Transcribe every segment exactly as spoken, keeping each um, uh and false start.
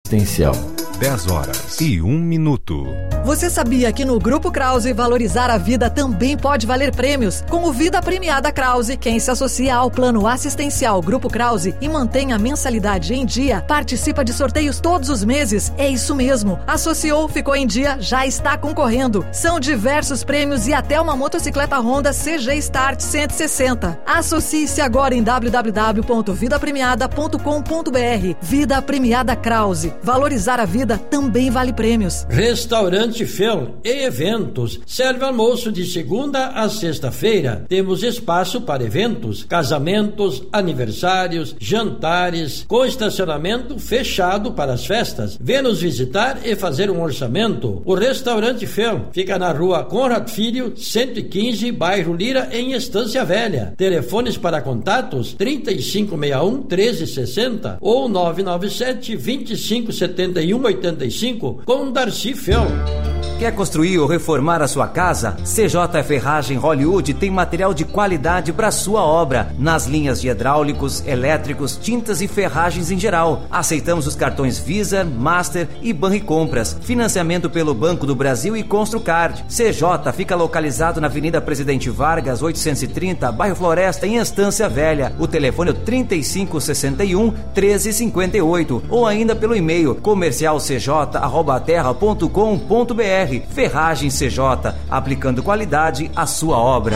assistencial. dez horas e um minuto. Você sabia que no Grupo Krause valorizar a vida também pode valer prêmios? Com o Vida Premiada Krause, quem se associa ao plano assistencial Grupo Krause e mantém a mensalidade em dia, participa de sorteios todos os meses. É isso mesmo. Associou, ficou em dia, já está concorrendo. São diversos prêmios e até uma motocicleta Honda C G Start cento e sessenta. Associe-se agora em w w w ponto vida premiada ponto com ponto b r. Vida Premiada Krause. Valorizar a vida também vale prêmios. Restaurante Fel e Eventos. Serve almoço de segunda a sexta-feira. Temos espaço para eventos, casamentos, aniversários, jantares, com estacionamento fechado para as festas. Vê nos visitar e fazer um orçamento. O Restaurante Fel fica na rua Conrad Filho, cento e quinze, bairro Lira, em Estância Velha. Telefones para contatos trinta e cinco sessenta e um, treze sessenta ou nove nove sete, vinte e cinco, setenta e um, oitenta e cinco com Darcy Fel. Quer construir ou reformar a sua casa? C J Ferragem Hollywood tem material de qualidade para sua obra, nas linhas de hidráulicos, elétricos, tintas e ferragens em geral. Aceitamos os cartões Visa, Master e Banricompras. Financiamento pelo Banco do Brasil e Construcard. C J fica localizado na Avenida Presidente Vargas, oitocentos e trinta, bairro Floresta, em Estância Velha. O telefone é trinta e cinco sessenta e um, treze cinquenta e oito ou ainda pelo e-mail comercial c j arroba terra ponto com ponto b r. Ferragem C J, aplicando qualidade à sua obra.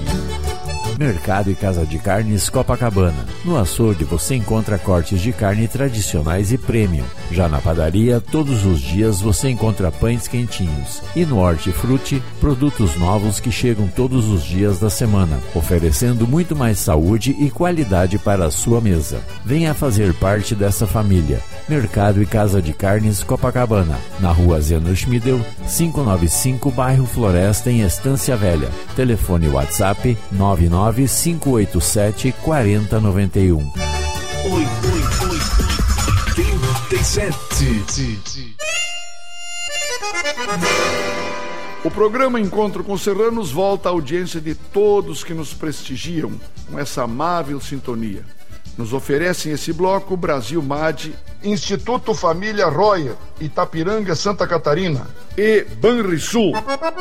Mercado e Casa de Carnes Copacabana. No açougue você encontra cortes de carne tradicionais e premium. Já na padaria, todos os dias você encontra pães quentinhos. E no Hortifruti, produtos novos que chegam todos os dias da semana, oferecendo muito mais saúde e qualidade para a sua mesa. Venha fazer parte dessa família. Mercado e Casa de Carnes Copacabana, na rua Zeno Schmidel, quinhentos e noventa e cinco, bairro Floresta, em Estância Velha. Telefone WhatsApp nove nove cinco oito sete, quatro zero nove um. Oi, oi, oi, trinta e sete. O programa Encontro com Serranos volta à audiência de todos que nos prestigiam com essa amável sintonia. Nos oferecem esse bloco Brasil M A D, Instituto Família Royer, Itapiranga, Santa Catarina e Banrisul.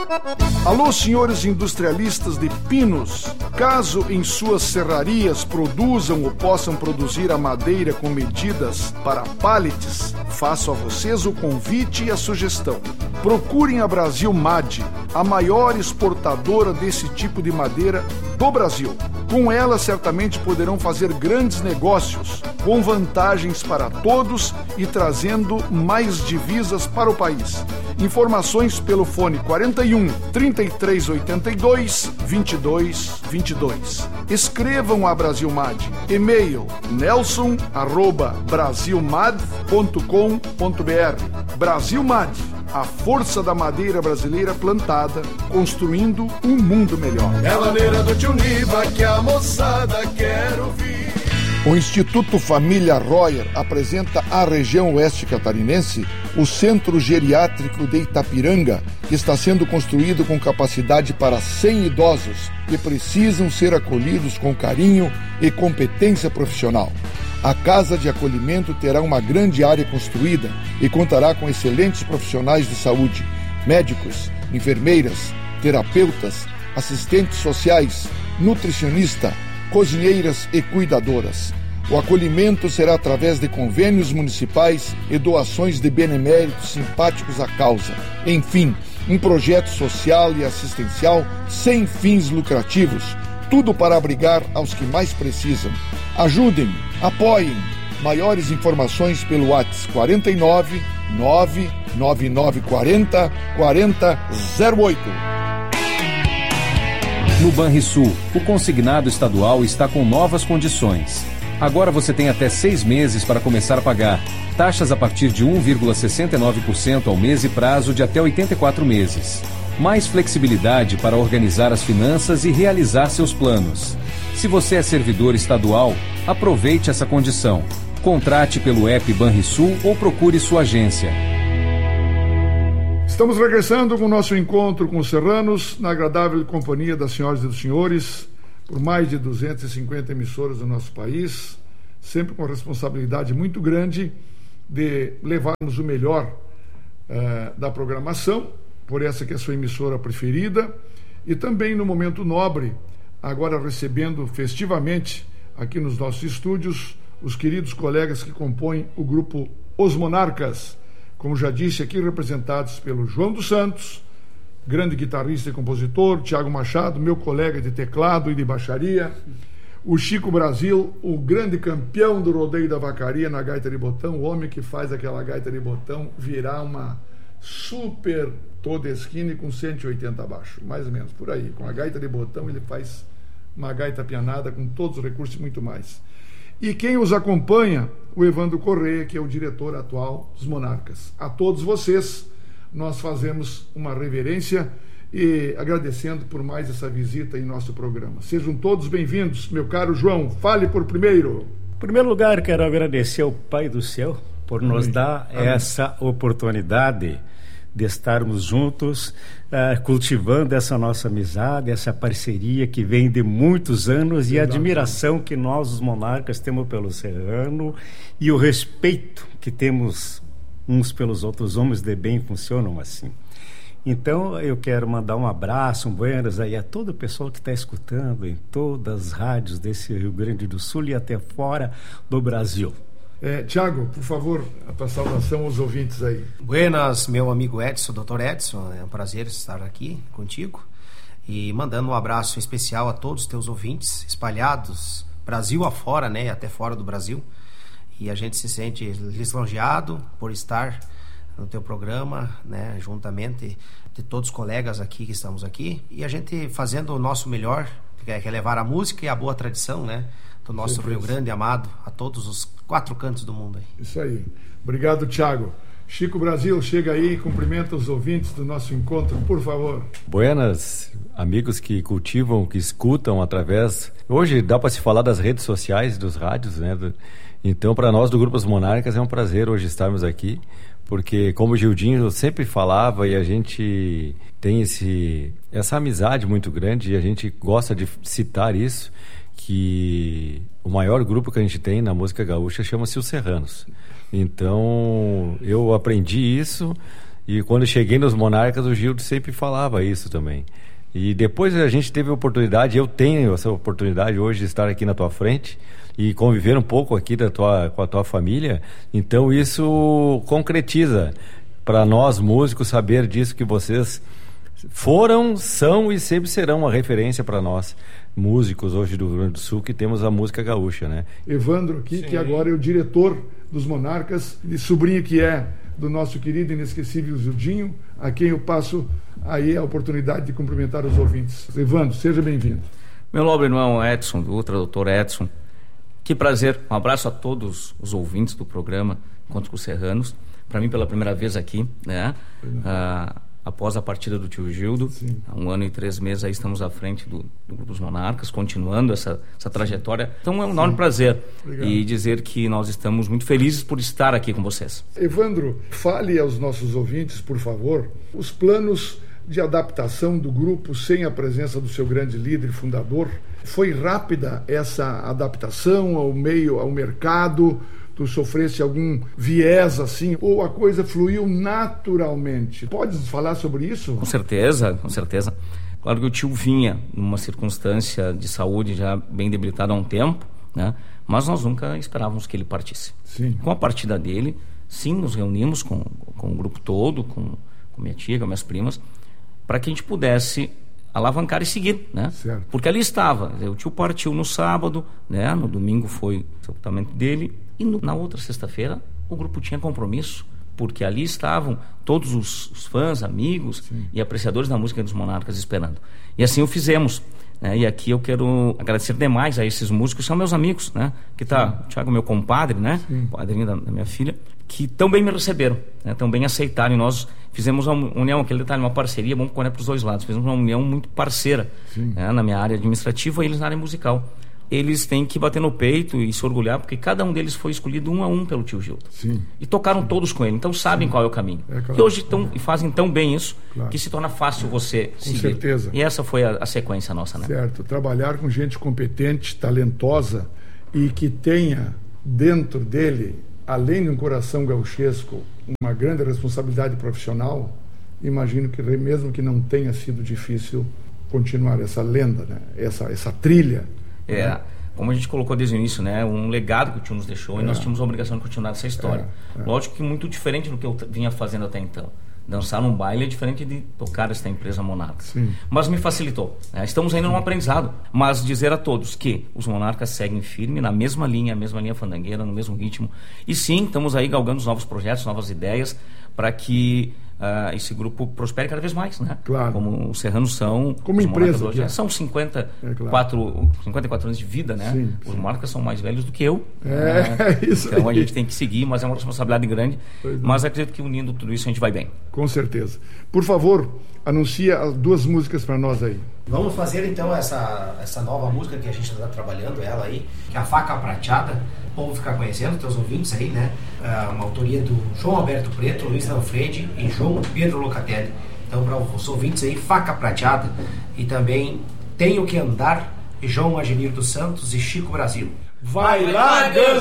Alô, senhores industrialistas de Pinos, caso em suas serrarias produzam ou possam produzir a madeira com medidas para pallets, faço a vocês o convite e a sugestão. Procurem a Brasil M A D, a maior exportadora desse tipo de madeira do Brasil. Com ela, certamente poderão fazer grandes negócios, com vantagens para todos e trazendo mais divisas para o país. Informações pelo fone quarenta e um, trinta e três oitenta e dois, vinte e dois vinte e dois. Escrevam a Brasil M A D. E-mail nelson arroba brasilmad ponto com ponto b r. Brasil M A D, a força da madeira brasileira plantada, construindo um mundo melhor. É a maneira do tio Niva que a moçada quer ouvir. O Instituto Família Royer apresenta à região oeste catarinense o Centro Geriátrico de Itapiranga, que está sendo construído com capacidade para cem idosos que precisam ser acolhidos com carinho e competência profissional. A Casa de Acolhimento terá uma grande área construída e contará com excelentes profissionais de saúde, médicos, enfermeiras, terapeutas, assistentes sociais, nutricionista, cozinheiras e cuidadoras. O acolhimento será através de convênios municipais e doações de beneméritos simpáticos à causa. Enfim, um projeto social e assistencial sem fins lucrativos, tudo para abrigar aos que mais precisam. Ajudem, apoiem. Maiores informações pelo WhatsApp quarenta e nove, nove nove nove quarenta, quarenta zero oito. No Banrisul, o consignado estadual está com novas condições. Agora você tem até seis meses para começar a pagar. Taxas a partir de um vírgula sessenta e nove por cento ao mês e prazo de até oitenta e quatro meses. Mais flexibilidade para organizar as finanças e realizar seus planos. Se você é servidor estadual, aproveite essa condição. Contrate pelo app Banrisul ou procure sua agência. Estamos regressando com o nosso encontro com os serranos, na agradável companhia das senhoras e dos senhores, por mais de duzentas e cinquenta emissoras do nosso país, sempre com responsabilidade muito grande de levarmos o melhor uh, da programação, por essa que é a sua emissora preferida, e também no momento nobre, agora recebendo festivamente aqui nos nossos estúdios os queridos colegas que compõem o grupo Os Monarcas, como já disse aqui, representados pelo João dos Santos, grande guitarrista e compositor, Tiago Machado, meu colega de teclado e de baixaria, o Chico Brasil, o grande campeão do rodeio da vacaria na gaita de botão, o homem que faz aquela gaita de botão virar uma super Todeschini com cento e oitenta abaixo, mais ou menos por aí. Com a gaita de botão ele faz uma gaita pianada com todos os recursos e muito mais. E quem os acompanha, o Evandro Correia, que é o diretor atual dos Monarcas. A todos vocês nós fazemos uma reverência e agradecendo por mais essa visita em nosso programa. Sejam todos bem-vindos. Meu caro João, fale por primeiro. Em primeiro lugar, quero agradecer ao Pai do Céu por nos Amém. dar Amém. essa oportunidade de estarmos juntos, uh, cultivando essa nossa amizade, essa parceria que vem de muitos anos e a admiração que nós, os Monarcas, temos pelo serrano e o respeito que temos uns pelos outros. Homens de bem funcionam assim. Então, eu quero mandar um abraço, um buenas aí a todo o pessoal que está escutando em todas as rádios desse Rio Grande do Sul e até fora do Brasil. É, Tiago, por favor, a tua saudação aos ouvintes aí. Buenas, meu amigo Edson, doutor Edson, é um prazer estar aqui contigo e mandando um abraço especial a todos os teus ouvintes espalhados, Brasil afora, né, até fora do Brasil, e a gente se sente lisonjeado por estar no teu programa, né, juntamente de todos os colegas aqui que estamos aqui, e a gente fazendo o nosso melhor, que é levar a música e a boa tradição, né, do nosso Rio Grande amado a todos os quatro cantos do mundo aí. Isso aí. Obrigado, Tiago. Chico Brasil, chega aí e cumprimenta os ouvintes do nosso encontro, por favor. Buenas, amigos que cultivam, que escutam através... Hoje dá para se falar das redes sociais, dos rádios, né? Então, para nós do Grupo Os Monarcas é um prazer hoje estarmos aqui, porque como o Gildinho sempre falava e a gente tem esse, essa amizade muito grande e a gente gosta de citar isso, que o maior grupo que a gente tem na música gaúcha chama-se Os Serranos. Então, eu aprendi isso e quando cheguei nos Monarcas, o Gildo sempre falava isso também. E depois a gente teve a oportunidade, eu tenho essa oportunidade hoje de estar aqui na tua frente e conviver um pouco aqui da tua, com a tua família. Então, isso concretiza para nós músicos saber disso, que vocês foram, são e sempre serão uma referência para nós músicos hoje do Rio Grande do Sul, que temos a música gaúcha, né? Evandro aqui, Sim. que agora é o diretor dos Monarcas, e sobrinho que é do nosso querido e inesquecível Gildinho, a quem eu passo aí a oportunidade de cumprimentar os ouvintes. Evandro, seja bem-vindo. Meu nobre irmão Edson, do Ultra, doutor Edson, que prazer, um abraço a todos os ouvintes do programa Encontros com os Serranos, para mim pela primeira vez aqui, né? Ah, após a partida do tio Gildo, Sim. há um ano e três meses aí estamos à frente do, do Grupo dos Monarcas, continuando essa, essa trajetória. Então é um enorme Sim. prazer Obrigado. E dizer que nós estamos muito felizes por estar aqui com vocês. Evandro, fale aos nossos ouvintes, por favor, os planos de adaptação do grupo sem a presença do seu grande líder e fundador. Foi rápida essa adaptação ao meio, ao mercado? Tu sofresse algum viés assim, ou a coisa fluiu naturalmente? Podes falar sobre isso? Com certeza, com certeza. Claro que o tio vinha numa circunstância de saúde já bem debilitada há um tempo, né? Mas nós nunca esperávamos que ele partisse. Sim. Com a partida dele, sim, nos reunimos com, com o grupo todo, com, com minha tia, com minhas primas, para que a gente pudesse alavancar e seguir, né? Certo. Porque ali estava, o tio partiu no sábado, né? No domingo foi o sepultamento dele, e no, na outra sexta-feira o grupo tinha compromisso, porque ali estavam todos os, os fãs, amigos Sim. e apreciadores da música dos Monarcas esperando. E assim o fizemos, né? E aqui eu quero agradecer demais a esses músicos, são meus amigos, né? Que tá o Thiago, meu compadre, né? Sim. Padrinho da, da minha filha, que tão bem me receberam, né? Tão bem aceitaram, e nós fizemos uma união, aquele detalhe, uma parceria, bom quando é para os dois lados, fizemos uma união muito parceira, né? Na minha área administrativa e eles na área musical. Eles têm que bater no peito e se orgulhar, porque cada um deles foi escolhido um a um pelo tio Gildo. Sim. E tocaram Sim. todos com ele, então sabem Sim. qual é o caminho. É, claro. E hoje tão, e fazem tão bem isso, claro. Que se torna fácil você com seguir. certeza. E essa foi a, a sequência nossa, né? Certo, trabalhar com gente competente, talentosa e que tenha dentro dele além de um coração gauchesco, uma grande responsabilidade profissional, imagino que mesmo que não tenha sido difícil continuar essa lenda, né? essa, essa trilha. É, né? Como a gente colocou desde o início, né? Um legado que o tio nos deixou, é. e nós tínhamos a obrigação de continuar essa história. É. É. Lógico que muito diferente do que eu vinha fazendo até então. Dançar num baile é diferente de tocar esta empresa Monarca. Sim. Mas me facilitou. Né? Estamos ainda num aprendizado. Mas dizer a todos que os Monarcas seguem firme, na mesma linha, mesma linha fandangueira, no mesmo ritmo. E sim, estamos aí galgando novos projetos, novas ideias, para que uh, esse grupo prospere cada vez mais, né? Claro. Como os serranos são. Como empresa. Hoje, é. São cinquenta e quatro, é, claro. cinquenta e quatro anos de vida, né? Sim, os sim. Monarcas são mais velhos do que eu. É, né? isso Então aí. a gente tem que seguir, mas é uma responsabilidade grande. Pois mas é. acredito que unindo tudo isso a gente vai bem. Com certeza. Por favor, anuncia as duas músicas para nós aí. Vamos fazer então essa, essa nova música que a gente está trabalhando ela aí, que é a Faca Prateada. O povo ficar conhecendo, teus ouvintes aí, né? Uh, uma autoria do João Alberto Preto, Luiz Lanfredi e João Pedro Locatelli. Então, para os ouvintes aí, Faca Prateada. E também Tenho que Andar, João Agenir dos Santos e Chico Brasil. Vai lá, Gus!